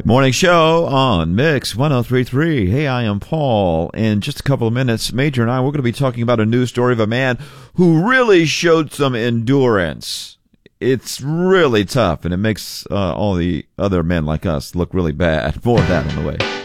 Morning show on Mix 1033. Hey, I am Paul. In just a couple of minutes, Major and I, we're going to be talking about a news story of a man who really showed some endurance. It's really tough, and it makes all the other men like us look really bad. More of that on the way.